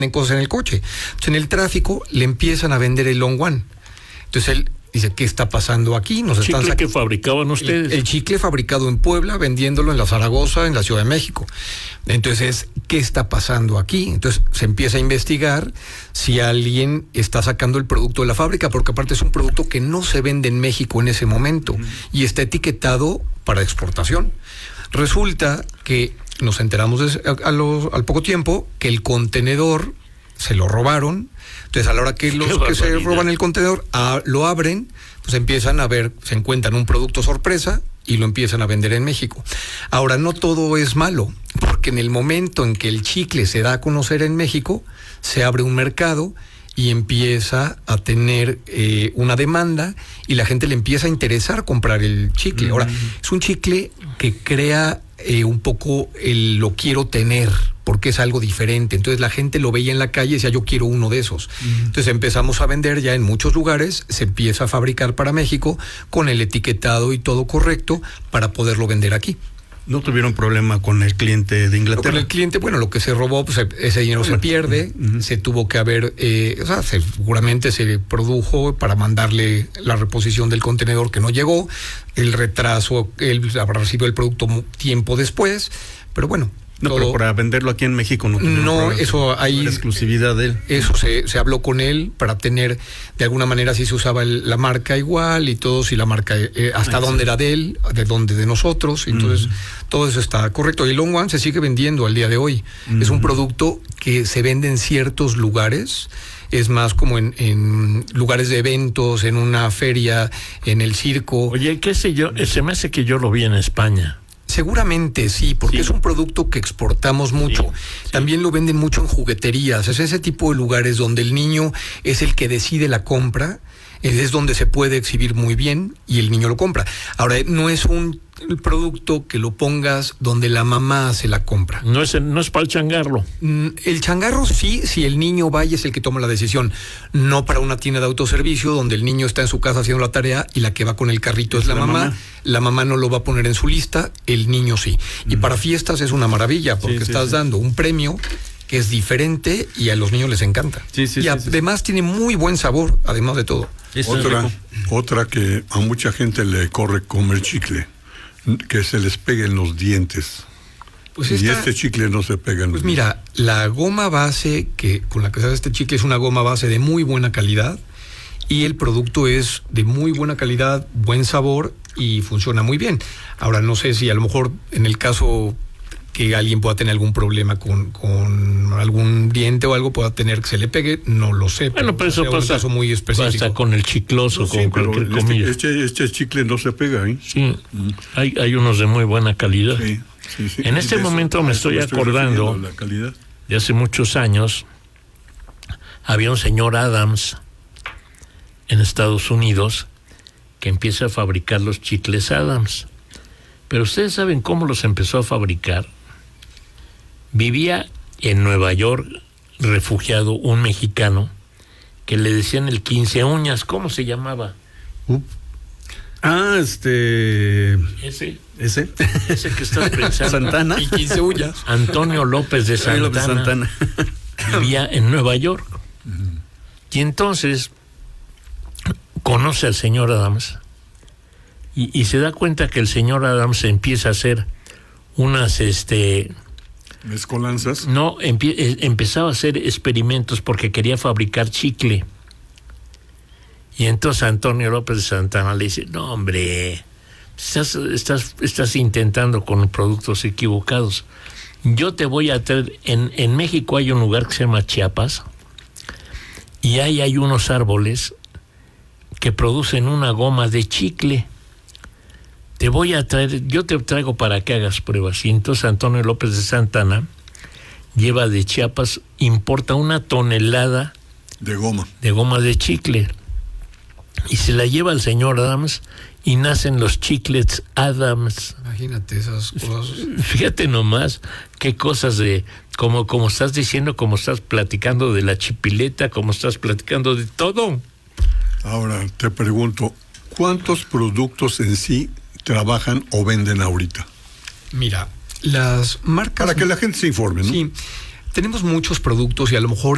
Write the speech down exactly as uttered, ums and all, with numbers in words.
cosas en el coche. Entonces, en el tráfico le empiezan a vender el Long One. Entonces él dice, ¿qué está pasando aquí? Nos el chicle están que fabricaban ustedes. El, el chicle fabricado en Puebla, vendiéndolo en la Zaragoza, en la Ciudad de México. Entonces, ¿qué está pasando aquí? Entonces se empieza a investigar si alguien está sacando el producto de la fábrica, porque aparte es un producto que no se vende en México en ese momento uh-huh. y está etiquetado para exportación. Resulta que nos enteramos de, a, a los, al poco tiempo que el contenedor se lo robaron. Entonces, a la hora que los que se roban el contenedor a, lo abren, pues empiezan a ver, se encuentran un producto sorpresa y lo empiezan a vender en México. Ahora, no todo es malo, porque en el momento en que el chicle se da a conocer en México, se abre un mercado y empieza a tener eh, una demanda y la gente le empieza a interesar comprar el chicle. Ahora, es un chicle que crea eh, un poco el lo quiero tener, porque es algo diferente. Entonces la gente lo veía en la calle y decía, yo quiero uno de esos. Uh-huh. Entonces empezamos a vender ya en muchos lugares, se empieza a fabricar para México con el etiquetado y todo correcto para poderlo vender aquí. ¿No tuvieron problema con el cliente de Inglaterra? Con el cliente, bueno, lo que se robó, pues ese dinero bueno, se pierde, uh-huh. se tuvo que haber, eh, o sea, se, seguramente se produjo para mandarle la reposición del contenedor que no llegó, el retraso, él habrá recibido el producto tiempo después, pero bueno. No, todo, pero para venderlo aquí en México no. No, eso hay. La exclusividad de él. Eso se, se habló con él para tener, de alguna manera, si se usaba el, la marca igual y todo, si la marca, eh, hasta Ay, dónde sí. era de él, de dónde de nosotros. Entonces, mm. todo eso está correcto. Y el Long One se sigue vendiendo al día de hoy. Mm. Es un producto que se vende en ciertos lugares. Es más como en, en lugares de eventos, en una feria, en el circo. Oye, qué sé yo, se me hace que yo lo vi en España. Seguramente sí, porque sí. es un producto que exportamos mucho. Sí, sí. También lo venden mucho en jugueterías. Es ese tipo de lugares donde el niño es el que decide la compra, es donde se puede exhibir muy bien y el niño lo compra. Ahora, no es un producto que lo pongas donde la mamá hace la compra. No es, no es para el changarro. El changarro sí, si el niño va y es el que toma la decisión. No para una tienda de autoservicio donde el niño está en su casa haciendo la tarea y la que va con el carrito es, es la, la mamá. mamá. La mamá no lo va a poner en su lista, el niño sí. Y mm. para fiestas es una maravilla porque sí, sí, estás sí. dando un premio que es diferente y a los niños les encanta. Sí, sí, y sí, además sí. tiene muy buen sabor, además de todo. Otra, otra que a mucha gente le corre comer chicle, que se les peguen los dientes. Pues esta, y este chicle no se pega en Pues los mira, dientes. La goma base que con la que se hace este chicle es una goma base de muy buena calidad y el producto es de muy buena calidad, buen sabor y funciona muy bien. Ahora no sé si a lo mejor en el caso que alguien pueda tener algún problema con, con algún diente o algo pueda tener que se le pegue, no lo sé. Bueno, pero eso pasa, pasa, un caso muy específico. pasa con el chicloso, no, con sí, cualquier este, comida. Este, este chicle no se pega, ¿eh? Sí, mm. hay, hay unos de muy buena calidad. Sí, sí, sí. En este momento eso, me estoy, estoy acordando la calidad. de hace muchos años, había un señor Adams en Estados Unidos que empieza a fabricar los chicles Adams. Pero ustedes saben cómo los empezó a fabricar. Vivía en Nueva York, refugiado, un mexicano, que le decían el quince uñas. ¿Cómo se llamaba? Uh. Ah, este... Ese. Ese. Ese que estás pensando. Santana. Y quince uñas. Antonio López de Santana. López Santana. Vivía en Nueva York. Uh-huh. Y entonces conoce al señor Adams y, y se da cuenta que el señor Adams empieza a hacer unas, este... ¿Mezcolanzas? No, empie- empezaba a hacer experimentos porque quería fabricar chicle. Y entonces Antonio López de Santana le dice, no, hombre, estás, estás, estás intentando con productos equivocados. Yo te voy a traer, en, en México hay un lugar que se llama Chiapas, y ahí hay unos árboles que producen una goma de chicle. Te voy a traer, yo te traigo para que hagas pruebas. Y entonces Antonio López de Santana lleva de Chiapas, importa una tonelada de goma. De goma de chicle. Y se la lleva al señor Adams y nacen los chiclets Adams. Imagínate esas cosas. Fíjate nomás qué cosas de, como, como estás diciendo, como estás platicando de la chipileta, como estás platicando de todo. Ahora te pregunto, ¿cuántos productos en sí trabajan o venden ahorita? Mira, las marcas... Para que la gente se informe, ¿no? Sí, tenemos muchos productos y a lo mejor